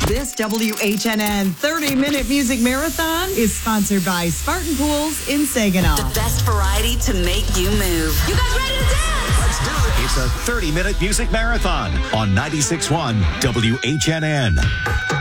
This WHNN 30-minute music marathon is sponsored by Spartan Pools in Saginaw. The best variety to make you move. You guys ready to dance? Let's do it. It's a 30-minute music marathon on 96.1 WHNN.